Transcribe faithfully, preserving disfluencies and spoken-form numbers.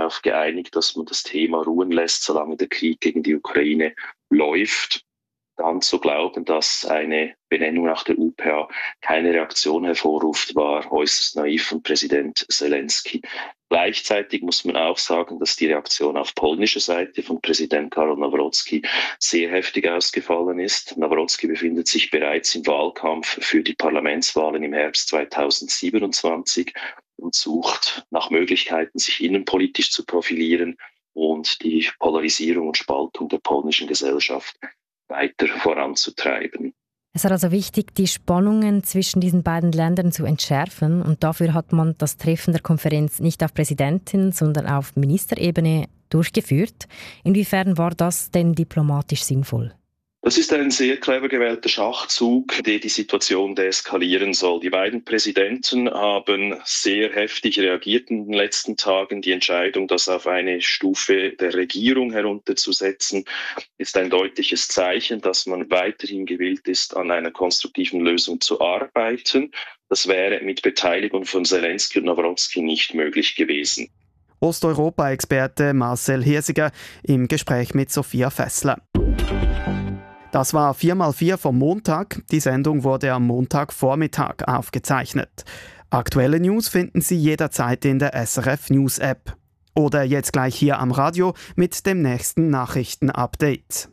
darauf geeinigt, dass man das Thema ruhen lässt, solange der Krieg gegen die Ukraine läuft. Dann zu glauben, dass eine Benennung nach der U P A keine Reaktion hervorruft, war äußerst naiv von Präsident Zelensky. Gleichzeitig muss man auch sagen, dass die Reaktion auf polnischer Seite von Präsident Karol Nawrocki sehr heftig ausgefallen ist. Nawrocki befindet sich bereits im Wahlkampf für die Parlamentswahlen im Herbst zweitausendsiebenundzwanzig und sucht nach Möglichkeiten, sich innenpolitisch zu profilieren und die Polarisierung und Spaltung der polnischen Gesellschaft weiter voranzutreiben. Es ist also wichtig, die Spannungen zwischen diesen beiden Ländern zu entschärfen. Und dafür hat man das Treffen der Konferenz nicht auf Präsidentin, sondern auf Ministerebene durchgeführt. Inwiefern war das denn diplomatisch sinnvoll? Das ist ein sehr clever gewählter Schachzug, der die Situation deeskalieren soll. Die beiden Präsidenten haben sehr heftig reagiert in den letzten Tagen. Die Entscheidung, das auf eine Stufe der Regierung herunterzusetzen, ist ein deutliches Zeichen, dass man weiterhin gewillt ist, an einer konstruktiven Lösung zu arbeiten. Das wäre mit Beteiligung von Zelensky und Nawrocki nicht möglich gewesen. Osteuropa-Experte Marcel Hirsiger im Gespräch mit Sophia Fessler. Das war vier mal vier vom Montag. Die Sendung wurde am Montagvormittag aufgezeichnet. Aktuelle News finden Sie jederzeit in der S R F News App. Oder jetzt gleich hier am Radio mit dem nächsten Nachrichtenupdate.